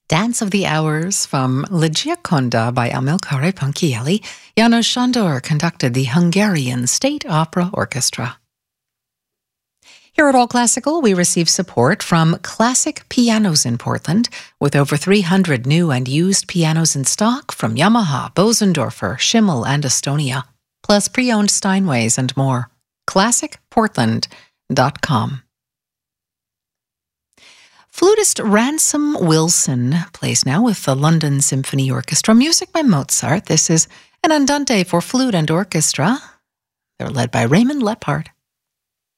Dance of the Hours from La Gioconda by Amilcare Ponchielli. János Sándor conducted the Hungarian State Opera Orchestra. Here at All Classical, we receive support from Classic Pianos in Portland, with over 300 new and used pianos in stock from Yamaha, Bosendorfer, Schimmel, and Estonia, plus pre-owned Steinways and more. ClassicPortland.com. Flutist Ransom Wilson plays now with the London Symphony Orchestra, music by Mozart. This is an andante for flute and orchestra. They're led by Raymond Leppard.